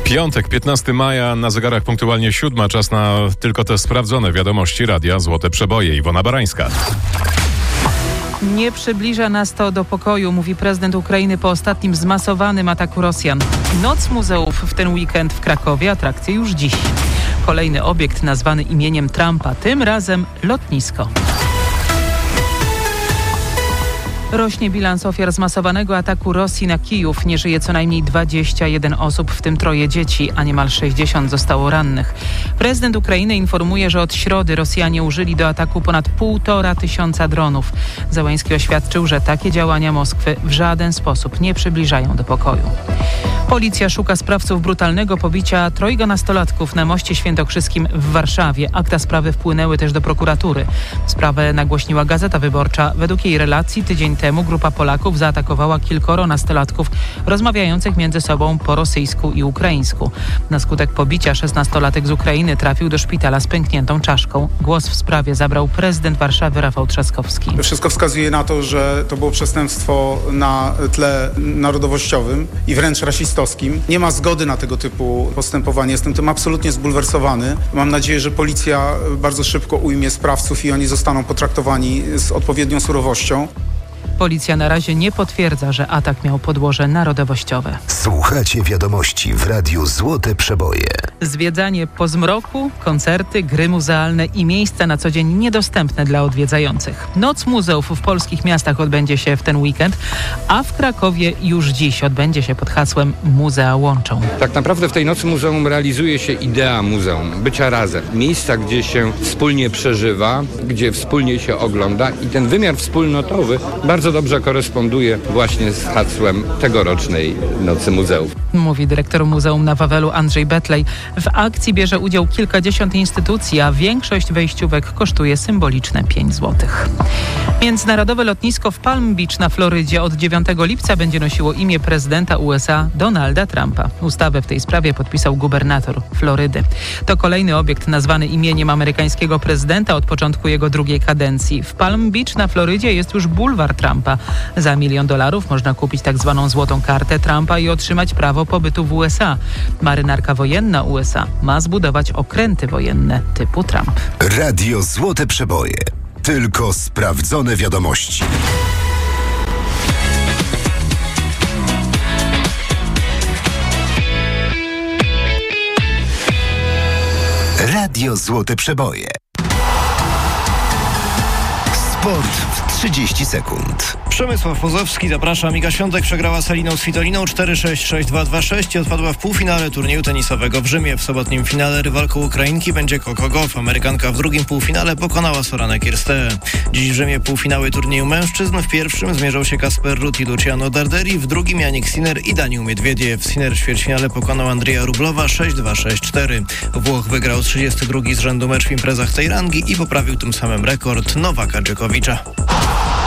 Piątek, 15 maja, na zegarach punktualnie 7, czas na tylko te sprawdzone wiadomości Radia Złote Przeboje. Iwona Barańska. Nie przybliża nas to do pokoju, mówi prezydent Ukrainy po ostatnim zmasowanym ataku Rosjan. Noc muzeów w ten weekend w Krakowie, atrakcje już dziś. Kolejny obiekt nazwany imieniem Trumpa, tym razem lotnisko. Rośnie bilans ofiar zmasowanego ataku Rosji na Kijów. Nie żyje co najmniej 21 osób, w tym 3 dzieci, a niemal 60 zostało rannych. Prezydent Ukrainy informuje, że od środy Rosjanie użyli do ataku ponad 1500 dronów. Zełenski oświadczył, że takie działania Moskwy w żaden sposób nie przybliżają do pokoju. Policja szuka sprawców brutalnego pobicia 3 nastolatków na moście świętokrzyskim w Warszawie. Akta sprawy wpłynęły też do prokuratury. Sprawę nagłośniła Gazeta Wyborcza. Według jej relacji tydzień temu grupa Polaków zaatakowała kilkoro nastolatków rozmawiających między sobą po rosyjsku i ukraińsku. Na skutek pobicia 16-latek z Ukrainy trafił do szpitala z pękniętą czaszką. Głos w sprawie zabrał prezydent Warszawy Rafał Trzaskowski. Wszystko wskazuje na to, że to było przestępstwo na tle narodowościowym i wręcz rasistowskim. Nie ma zgody na tego typu postępowanie. Jestem tym absolutnie zbulwersowany. Mam nadzieję, że policja bardzo szybko ujmie sprawców i oni zostaną potraktowani z odpowiednią surowością. Policja na razie nie potwierdza, że atak miał podłoże narodowościowe. Słuchacie wiadomości w Radiu Złote Przeboje. Zwiedzanie po zmroku, koncerty, gry muzealne i miejsca na co dzień niedostępne dla odwiedzających. Noc muzeów w polskich miastach odbędzie się w ten weekend, a w Krakowie już dziś odbędzie się pod hasłem Muzea łączą. Tak naprawdę w tej nocy muzeum realizuje się idea muzeum, bycia razem. Miejsca, gdzie się wspólnie przeżywa, gdzie wspólnie się ogląda i ten wymiar wspólnotowy bardzo dobrze koresponduje właśnie z hasłem tegorocznej Nocy Muzeów. Mówi dyrektor Muzeum na Wawelu Andrzej Betlej. W akcji bierze udział kilkadziesiąt instytucji, a większość wejściówek kosztuje symboliczne 5 zł. Międzynarodowe lotnisko w Palm Beach na Florydzie od 9 lipca będzie nosiło imię prezydenta USA Donalda Trumpa. Ustawę w tej sprawie podpisał gubernator Florydy. To kolejny obiekt nazwany imieniem amerykańskiego prezydenta od początku jego drugiej kadencji. W Palm Beach na Florydzie jest już bulwar Trumpa. Za $1 milion można kupić tak zwaną złotą kartę Trumpa i otrzymać prawo pobytu w USA. Marynarka wojenna USA ma zbudować okręty wojenne typu Trump. Radio Złote Przeboje. Tylko sprawdzone wiadomości. Radio Złote Przeboje. Sport w 30 sekund. Przemysław Pozowski, zapraszam. Iga Świątek przegrała z Aliną Svitoliną 4-6, 6-2, 2-6 i odpadła w półfinale turnieju tenisowego w Rzymie. W sobotnim finale rywalką Ukrainki będzie Coco Gauff. Amerykanka w drugim półfinale pokonała Soranę Kiersteę. Dziś w Rzymie półfinały turnieju mężczyzn. W pierwszym zmierzą się Kasper Ruud i Luciano Darderi, w drugim Jannik Sinner i Daniil Miedwiediew. Sinner w ćwierćfinale pokonał Andrzeja Rublowa 6-2, 6-4. Włoch wygrał 32 z rzędu mecz w imprezach tej rangi i poprawił tym samym rekord Nowaka Dżokowicza.